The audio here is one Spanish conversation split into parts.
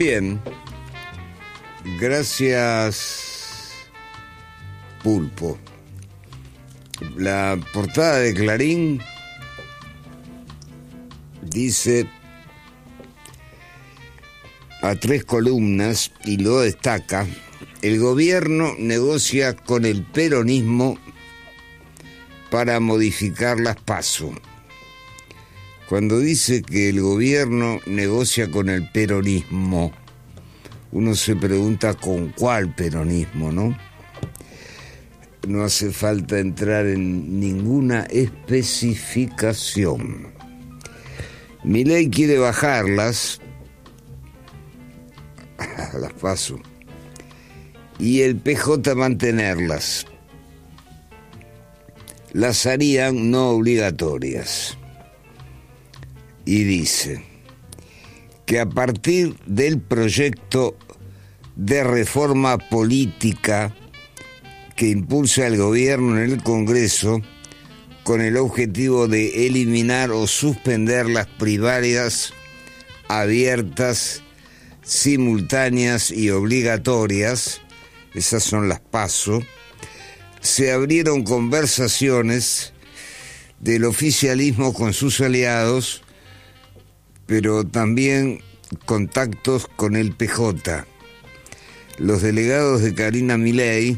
Bien, gracias Pulpo. La portada de Clarín dice a 3 columnas y lo destaca: el gobierno negocia con el peronismo para modificar las PASO. Cuando dice que el gobierno negocia con el peronismo, uno se pregunta con cuál peronismo, ¿no? No hace falta entrar en ninguna especificación. Milei quiere bajarlas, las PASO, y el PJ mantenerlas. Las harían no obligatorias. Y dice que a partir del proyecto de reforma política que impulsa el gobierno en el Congreso, con el objetivo de eliminar o suspender las primarias abiertas, simultáneas y obligatorias, esas son las PASO, se abrieron conversaciones del oficialismo con sus aliados, pero también contactos con el PJ. Los delegados de Karina Milei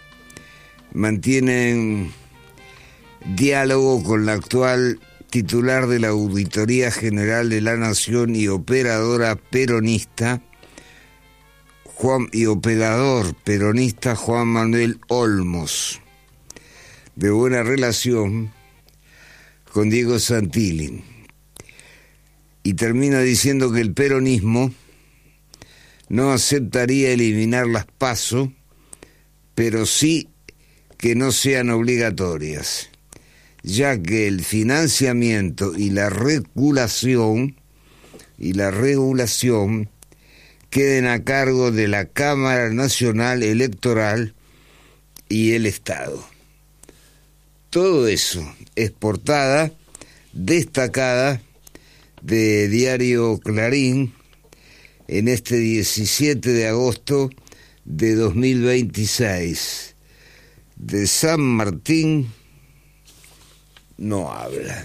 mantienen diálogo con la actual titular de la Auditoría General de la Nación y operadora peronista, operador peronista Juan Manuel Olmos, de buena relación con Diego Santilli. Y termina diciendo que el peronismo no aceptaría eliminar las PASO, pero sí que no sean obligatorias, ya que el financiamiento y la regulación queden a cargo de la Cámara Nacional Electoral y el Estado. Todo eso es portada destacada de Diario Clarín en este 17 de agosto de 2026. De San Martín no habla.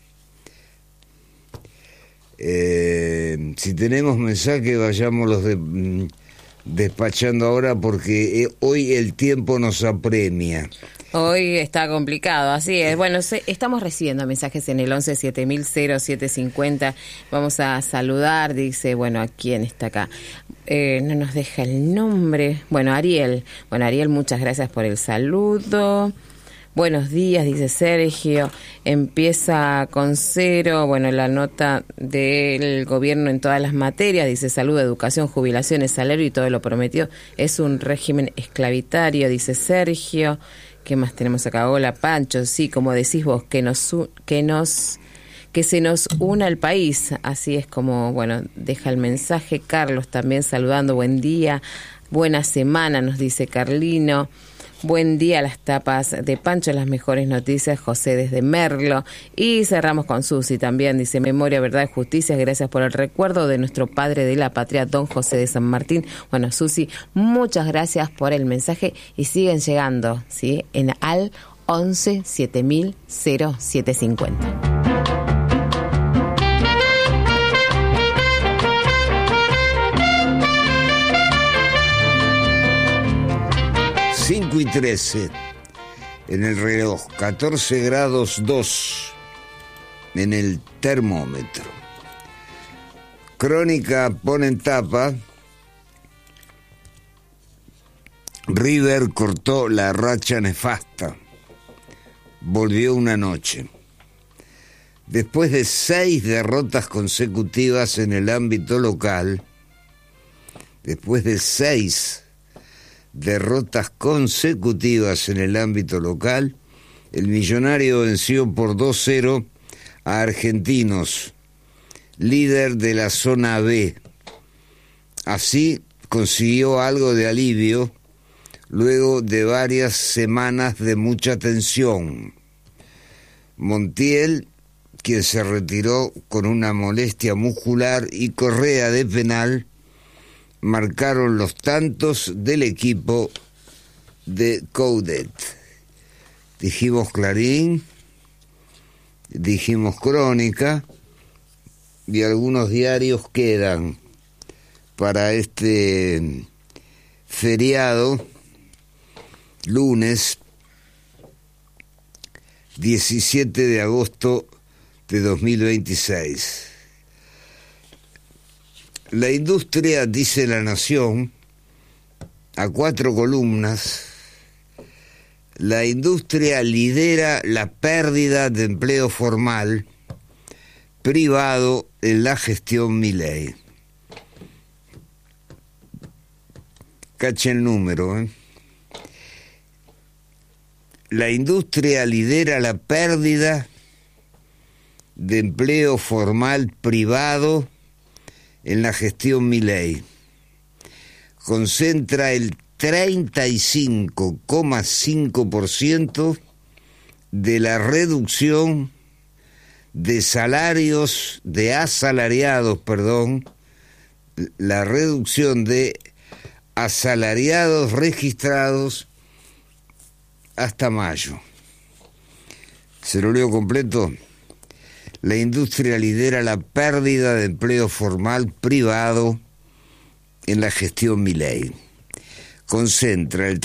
Si tenemos mensaje, vayámoslos despachando ahora, porque hoy el tiempo nos apremia. Hoy está complicado, así es. Bueno, estamos recibiendo mensajes en el 11 7000 0750. Vamos a saludar, dice, bueno, ¿a quién está acá? No nos deja el nombre. Bueno, Ariel. Bueno, Ariel, muchas gracias por el saludo. Buenos días, dice Sergio. Empieza con 0. Bueno, la nota del gobierno en todas las materias. Dice salud, educación, jubilaciones, salario y todo lo prometido. Es un régimen esclavitario, dice Sergio. ¿Qué más tenemos acá? Hola, Pancho. Sí, como decís vos, que se nos una el país. Así es como, bueno, deja el mensaje. Carlos también saludando. Buen día, buena semana, nos dice Carlino. Buen día, las tapas de Pancho, las mejores noticias, José desde Merlo. Y cerramos con Susi también, dice memoria, verdad y justicia, gracias por el recuerdo de nuestro padre de la patria, don José de San Martín. Bueno, Susi, muchas gracias por el mensaje y siguen llegando, ¿sí? En al 11 7000 0750. 5:13 en el reloj, 14 grados 2 en el termómetro. Crónica pone en tapa: River cortó la racha nefasta, volvió una noche. Después de 6 derrotas consecutivas en el ámbito local, el Millonario venció por 2-0 a Argentinos, líder de la zona B. Así consiguió algo de alivio luego de varias semanas de mucha tensión. Montiel, quien se retiró con una molestia muscular, y Correa, de penal, marcaron los tantos del equipo de Coudet. Dijimos Clarín, dijimos Crónica, y algunos diarios quedan para este feriado, lunes 17 de agosto de 2026. La industria, dice La Nación, a 4 columnas, la industria lidera la pérdida de empleo formal privado en la gestión Milei. Cache el número, ¿eh? La industria lidera la pérdida de empleo formal privado en la gestión Milei. Concentra el 35,5% de la reducción de salarios, la reducción de asalariados registrados hasta mayo. ¿Se lo leo completo? La industria lidera la pérdida de empleo formal privado en la gestión Milei. Concentra el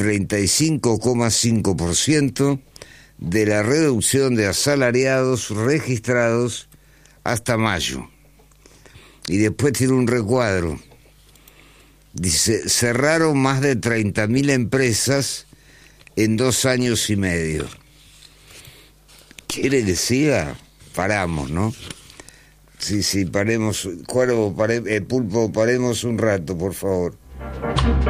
35,5% de la reducción de asalariados registrados hasta mayo. Y después tiene un recuadro. Dice, cerraron más de 30.000 empresas en 2 años y medio. ¿Quiere que siga? Paramos, ¿no? Sí, paremos. Cuervo, Pulpo, paremos un rato, por favor.